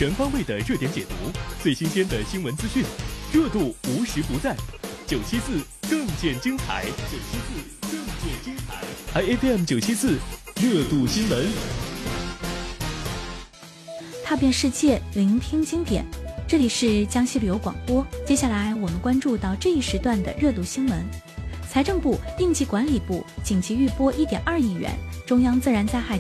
全方位的热点解读，最新鲜的新闻资讯，热度无时不在。974更见精彩，974更见精彩。iFM 974热度新闻， 踏遍世界，聆听经典。这里是江西旅游广播。接下来我们关注到这一时段的热度新闻。财政部、应急管理部紧急预拨1.2亿元，中央自然灾害